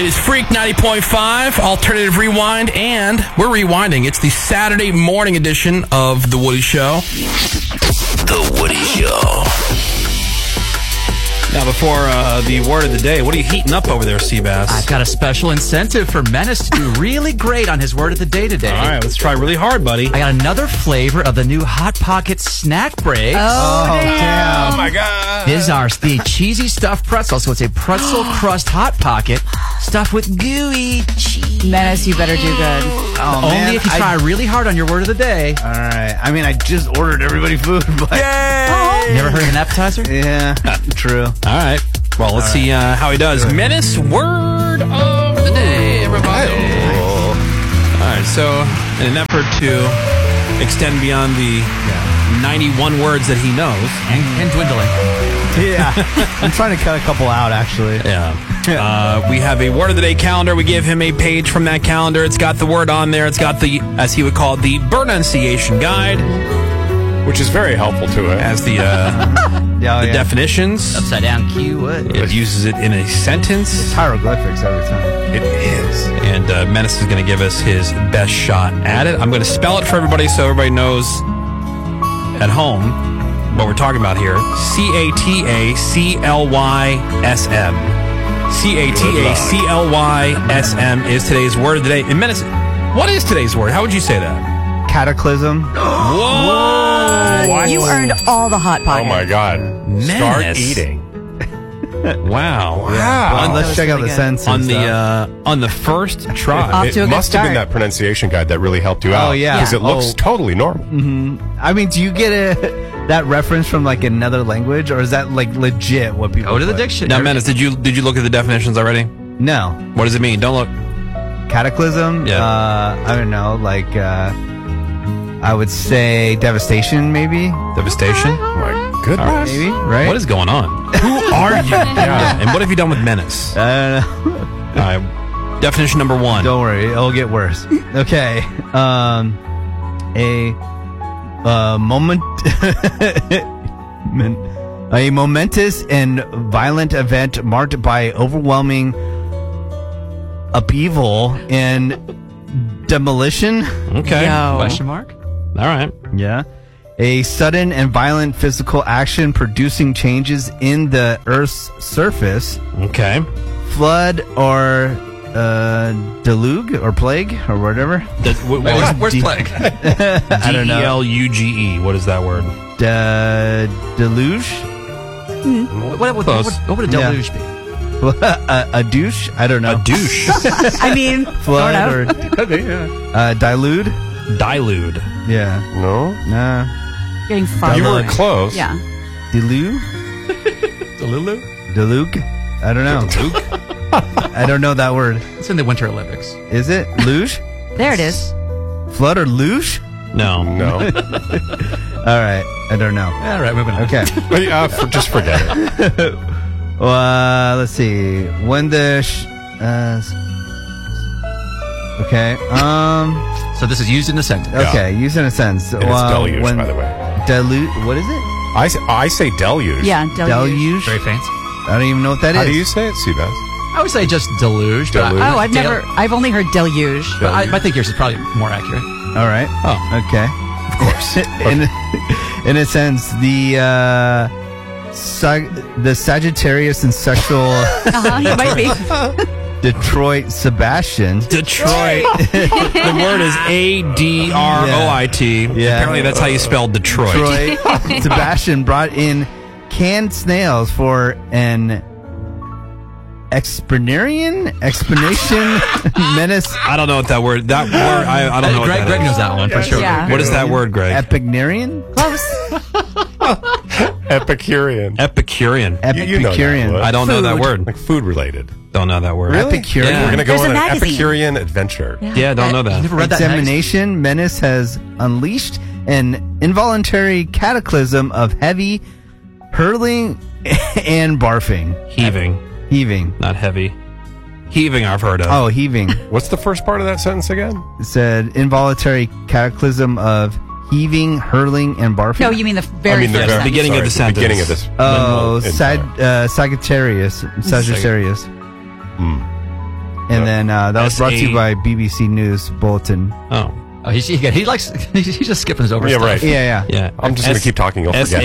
It's Freak 90.5, Alternative Rewind, and we're rewinding. It's the Saturday morning edition of The Woody Show. The Woody Show. Now, before the word of the day, what are you heating up over there, Seabass? I've got a special incentive for Menace to do really great on his word of the day today. All right, let's try really hard, buddy. I got another flavor of the new Hot Pocket snack breaks. Oh, damn. Oh, my God. These are the cheesy stuffed pretzel, so it's a pretzel crust Hot Pocket stuffed with gooey cheese. Menace, you better do good. Oh, man. Only if you try really hard on your word of the day. All right. I mean, I just ordered everybody food, but... You never heard of an appetizer? Yeah, true. All right. Well, let's see how he does. Menace, word of the day, everybody. All right. So, in an effort to extend beyond the 91 words that he knows. And dwindling. Yeah. I'm trying to cut a couple out, actually. Yeah. We have a word of the day calendar. We give him a page from that calendar. It's got the word on there. It's got the, as he would call it, the pronunciation guide, which is very helpful to it. as the definitions. Upside down keyword. It uses it in a sentence. It's hieroglyphics every time. It is. And Menace is going to give us his best shot at it. I'm going to spell it for everybody so everybody knows at home what we're talking about here. C-A-T-A-C-L-Y-S-M. C-A-T-A-C-L-Y-S-M is today's word of the day. And Menace, what is today's word? How would you say that? Cataclysm. Whoa! What? You earned all the Hot Pocket. Oh my God. Start Menace. eating. Wow. Well, let's check out the pretty good. sentence. On the first try. Off to a It good must have been start. that pronunciation guide that really helped you out. Oh, yeah. Because it looks Oh. totally normal. I mean, do you get that reference from like another language, or is that like legit what people Go to the put? dictionary. Now, Menace, did you look at the definitions already? No. What does it mean? Don't look. Cataclysm? Yeah. I don't know, like, I would say devastation, maybe? Devastation? Oh my goodness. Maybe, right? What is going on? Who are you? Yeah. And what have you done with Menace? I don't know. All right. Definition number one. Don't worry, it'll get worse. Okay. A moment... a momentous and violent event marked by overwhelming upheaval and demolition. Okay. Yo. Question mark? All right. Yeah. A sudden and violent physical action producing changes in the Earth's surface. Okay. Flood or deluge or plague or whatever. Where's plague? I don't know. D-E-L-U-G-E. What is that word? Deluge? What would a deluge be? A douche? I don't know. A douche. I mean, Flood or dilute? Dilude. Yeah. No? Nah. getting far. You were close. Yeah. Deluge? Deluge? I don't know. I don't know that word. It's in the Winter Olympics. Is it? Luge? There it is. Flood or luge? No. No. All right. I don't know. All right, moving on. Okay. Just forget it. Let's see. When the... okay. So this is used in the sentence. Okay. Use in a sentence. And it's deluge, by the way. Dilute... What is it? I say deluge. Yeah, deluge. Deluge? Very fancy. I don't even know what that How is. do you say it, Seabass? I would say just deluge. But Deluge. Oh, I've only heard deluge. I think yours is probably more accurate. All right. Oh. Okay. Of course. in a sense, the Sagittarius and sexual He might be. Detroit Sebastian. Detroit. The word is A-D-R-O-I-T. Yeah. Apparently that's how you spell Detroit. Detroit Sebastian brought in canned snails for an explanation menace. I don't know what that word. That word. I don't know. Greg what that knows is. that one for sure. Yeah. What is that word, Greg? Epicurean? Close. Epicurean. Epicurean. You know that Epicurean. word. I don't know that word. Like food related. Don't know that word. Really? Epicurean? Yeah. We're going to go There's on a an magazine. Epicurean adventure. Yeah, don't know that. Never read that. Examination menace has unleashed an involuntary cataclysm of heavy hurling and barfing. Heaving. Not heavy. Heaving I've heard of. Oh, heaving. What's the first part of that sentence again? It said involuntary cataclysm of heaving, hurling, and barfing. No, you mean the very first the sentence. beginning of the sentence. Beginning of this. Oh, Sagittarius. Sagittarius. And then that was brought to you S-A- by BBC News Bulletin. Oh. Oh, he likes. He's just skipping his over Yeah, stuff. right. Yeah. Yeah. I'm just going to keep talking. You'll forget.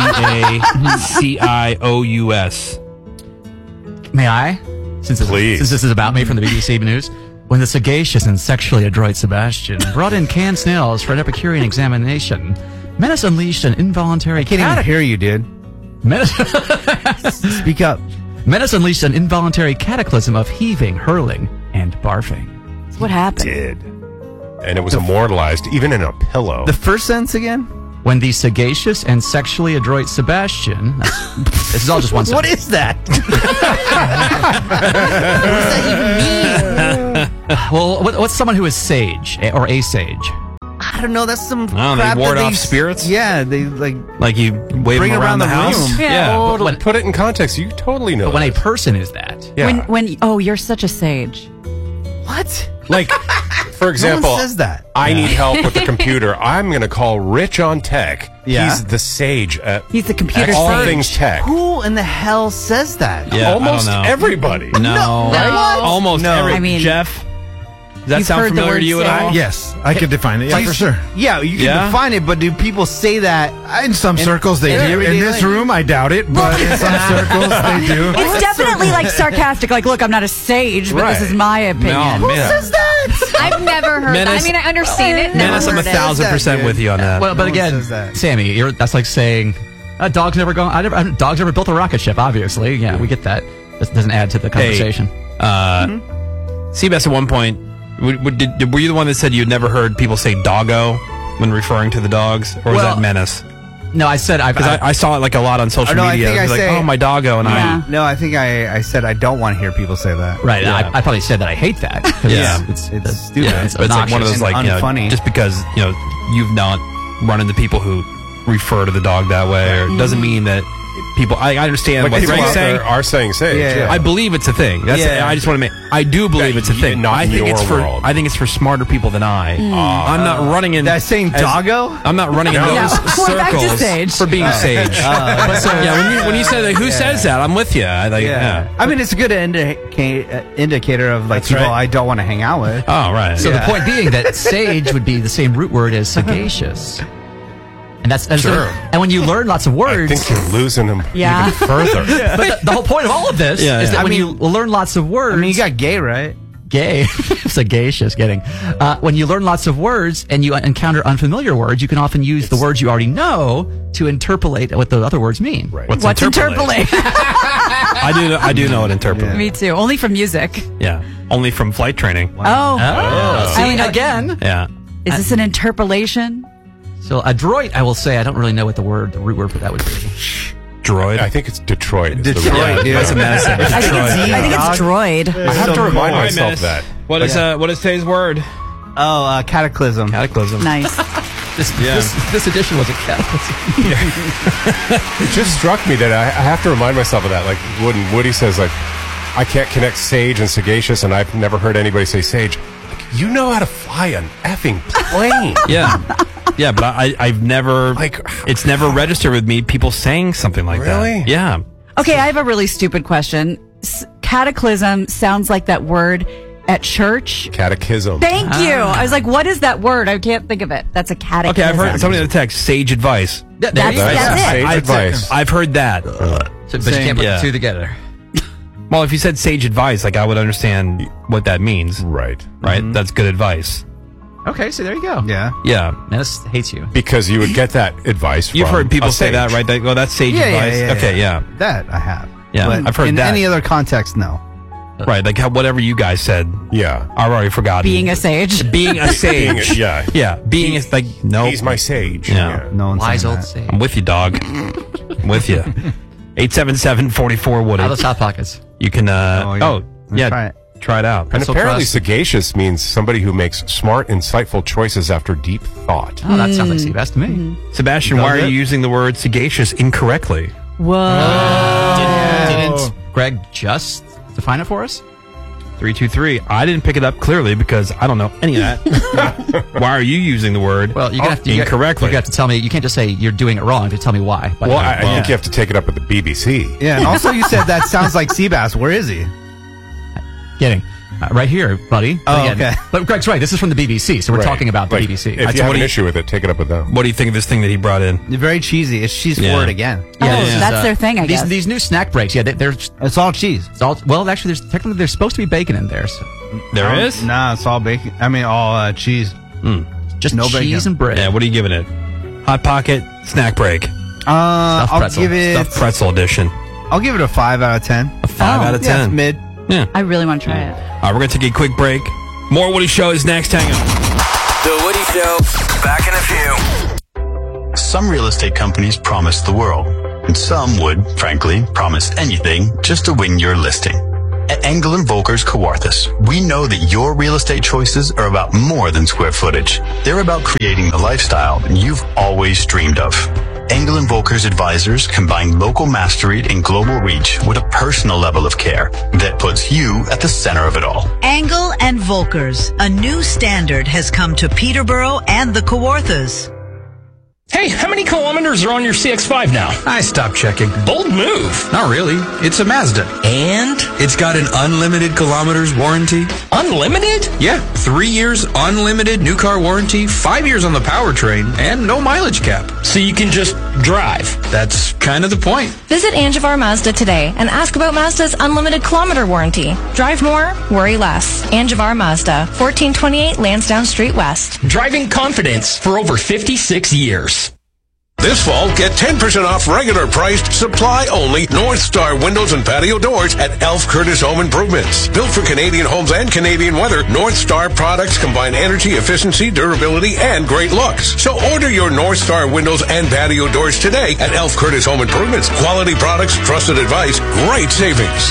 SAGACIOUS. May I? Since Please. this is about me from the BBC News. When the sagacious and sexually adroit Sebastian brought in canned snails for an Epicurean examination, Menace unleashed an involuntary I can't even hear you, dude. Menace Speak up. unleashed an involuntary cataclysm of heaving, hurling, and barfing. That's what happened. Did. And it was immortalized even in a pillow. The first sentence again? When the sagacious and sexually adroit Sebastian... this is all just one What sentence. is that? Well, what's someone who is sage or a sage? I don't know. That's some Oh, they crap ward that off spirits? Yeah, they like... Like you wave Bring them around the house? room. Yeah. But Put it in context. You totally know. when a this. person is that. Yeah. When you're such a sage. What? Like, for example, No one says that. I need help with the computer. I'm going to call Rich on tech. Yeah. He's the sage at He's the computer all sage. things tech. Who in the hell says that? Yeah, Almost I don't know. everybody. No. Right? Almost No. every. I mean- Jeff, does that You've sound heard the familiar word to you at all? sage? Yes, I could define it. Yeah, for sure. Yeah, you can Yeah? define it, but do people say that? In some circles, they in do. In everyday this life? room, I doubt it, but in some circles, they do. It's definitely like sarcastic. Like, look, I'm not a sage, but Right. this is my opinion. No, man. Says that? I've never heard that. Menace- I mean, I understand it. Menace, I'm never heard it. 1,000% dude. with you on that. Well, but No one again, says that. Sammy, that's like saying dogs never gone. Dogs never built a rocket ship. Obviously, yeah, we get that. This doesn't add to the conversation. Seabass, at one point, were you the one that said you'd never heard people say doggo when referring to the dogs? Or was Well, that Menace? No, I said Because I saw it like a lot on social No, I media. think It was I like, say- oh, my doggo. And Yeah. No, I think I said I don't want to hear people say that. right. Yeah. I probably said that I hate that. 'cause Yeah. it's It's stupid. yeah, it's but it's like one of those, and like, unfunny. just because, you've not run into people who refer to the dog that way, or it doesn't mean that people, I understand Like what people Greg's out saying. there are saying sage. Yeah. I believe it's a thing. That's Yeah. I just want to make. I do believe Yeah, it's a thing. not I in think your it's for. world. I think it's for smarter people than I. I'm not running in. That's saying doggo? I'm not running in No. those We're back to circles sage. for being sage. But so, yeah, when you say like, who says that, I'm with you. Yeah. I mean, it's a good indicator of like That's people right. I don't want to hang out with. Oh right. So Yeah. the point being that sage would be the same root word as sagacious. And that's Sure. and when you learn lots of I words, think you're losing them Yeah. even further. but the whole point of all of this Yeah, is yeah. that I when mean- you learn lots of words, I mean, you got gay, right? gay, sagacious, getting. When you learn lots of words and you encounter unfamiliar words, you can often use the words you already know to interpolate what the other words mean. Right. What's interpolate? I do know what interpolate. Me too. Only from music. Yeah. Only from flight training. Oh. See, I mean, again. Yeah. Is this an interpolation? So adroit, I will say, I don't really know what the root word for that would be. Droid. I think it's Detroit. is the Detroit, word. dude. That's a medicine. I think it's droid. I have to remind All right, myself Menace. that. What is today's word? Oh, cataclysm. Cataclysm. Nice. This edition was a cataclysm. It just struck me that I have to remind myself of that. Like when Woody says, like, I can't connect sage and sagacious, and I've never heard anybody say sage. Like, you know how to fly an effing plane. Yeah. Yeah, but I've never, Like- it's never registered with me, people saying something like Really? that. Yeah. Okay, I have a really stupid question. Cataclysm sounds like that word at church. Catechism. Thank you. I was like, what is that word? I can't think of it. That's a catechism. Okay, I've heard somebody in the text, sage advice. There That's- you go. that's it. Sage I've, advice. I've heard that. So, but you can't put Yeah. the two together. Well, if you said sage advice, like I would understand what that means, Right. right? That's good advice. Okay, so there you go. Yeah. Yeah. Menace hates you. Because you would get that advice You've from heard people a say that, sage. right? They go, that's sage advice. Okay, yeah. That I have. Yeah, But I've heard in that. any other context, no. Right, like whatever you guys said, Yeah. I've already forgotten. Being a sage. Being a sage. Yeah. Yeah, being is like, no. He's my sage. Yeah. No one's Wise saying old that. sage. I'm with you, dog. I'm with you. 877-44 Woody. How those Hot Pockets? You can, yeah. yeah, Try it. try it out. And Pencil apparently crust. sagacious means somebody who makes smart, insightful choices after deep thought. Oh, that sounds like Seabass to me. Sebastian, why are you using the word sagacious incorrectly? Whoa. Didn't Greg just define it for us? 323. I didn't pick it up clearly because I don't know any of that. Why are you using the word Well, you're gonna have to incorrectly? You have to tell me. You can't just say you're doing it wrong. You have to tell me why. Well, I think you have to take it up with the BBC. Yeah, and also you said that sounds like Seabass. Where is he? Kidding. Right here, buddy. Oh, okay. But Greg's right. This is from the BBC, so we're Right. talking about the Like, BBC. If you have what an he- issue with it, take it up with them. What do you think of this thing that he brought in? Very cheesy. It's cheese Yeah. forward again. Oh, this is, that's their thing, I guess. These new snack breaks, yeah, they're It's all cheese. it's all, well, actually, there's supposed to be bacon in there. So There is? Nah, it's all bacon. I mean, all cheese. just No cheese bacon. and bread. Yeah, what are you giving it? Hot Pocket Snack Break. I'll pretzel. give it. Stuffed pretzel edition. I'll give it a 5 out of 10. A 5 out of 10. Yeah, it's mid. Yeah. I really want to try it. All right, we're going to take a quick break. More Woody Show is next. Hang on. The Woody Show. Back in a few. Some real estate companies promise the world, and some would, frankly, promise anything just to win your listing. At Engel & Volkers Kawarthus, we know that your real estate choices are about more than square footage. They're about creating the lifestyle you've always dreamed of. Engel & Volkers advisors combine local mastery and global reach with a personal level of care that puts you at the center of it all. Engel and Volkers, a new standard has come to Peterborough and the Kawarthas. Hey, how many kilometers are on your CX-5 now? I stopped checking. Bold move. Not really. It's a Mazda. And? It's got an unlimited kilometers warranty. Unlimited? Yeah, 3 years unlimited new car warranty, 5 years on the powertrain, and no mileage cap. So you can just drive. That's kind of the point. Visit Angivar Mazda today and ask about Mazda's unlimited kilometer warranty. Drive more, worry less. Angivar Mazda, 1428 Lansdowne Street West. Driving confidence for over 56 years. This fall, get 10% off regular priced, supply-only North Star windows and patio doors at Elf Curtis Home Improvements. Built for Canadian homes and Canadian weather, North Star products combine energy, efficiency, durability, and great looks. So order your North Star windows and patio doors today at Elf Curtis Home Improvements. Quality products, trusted advice, great savings.